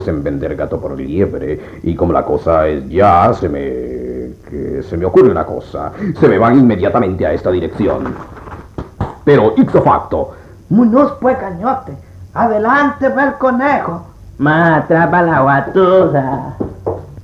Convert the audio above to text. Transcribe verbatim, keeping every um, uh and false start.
en vender gato por liebre, y como la cosa es ya, se me... que se me ocurre una cosa. Se me van inmediatamente a esta dirección. Pero, ipso facto... Muñoz, pues, cañote. Adelante, ve el conejo. Ma, atrapa la guatusa.